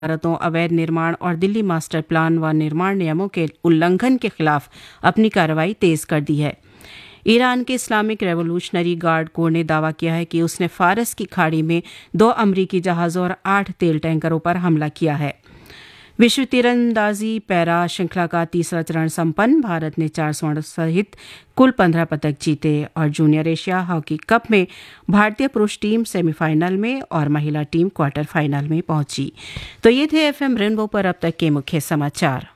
इमारतों, अवैध निर्माण और दिल्ली मास्टर प्लान व निर्माण नियमों के उल्लंघन के खिलाफ अपनी कार्रवाई तेज कर दी है। ईरान के इस्लामिक रेवोल्यूशनरी गार्ड कोर ने दावा किया है कि उसने फारस की खाड़ी में 2 अमरीकी जहाज़ों और 8 तेल टैंकरों पर हमला किया है। विश्व तीरंदाजी पैरा श्रृंखला का तीसरा चरण संपन्न। भारत ने 4 स्वर्ण सहित कुल 15 पदक जीते और जूनियर एशिया हॉकी कप में भारतीय पुरुष टीम सेमीफाइनल में और महिला टीम क्वार्टर फाइनल में पहुंची। तो ये थे एफएम रेनबो पर अब तक के मुख्य समाचार।